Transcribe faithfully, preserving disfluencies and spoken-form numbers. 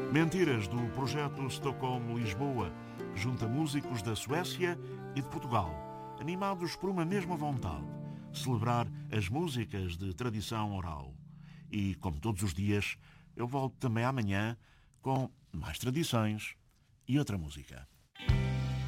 Mentiras do projeto Stockholm-Lisboa, que junta músicos da Suécia e de Portugal, animados por uma mesma vontade, celebrar as músicas de tradição oral. E, como todos os dias, eu volto também amanhã com mais tradições e outra música.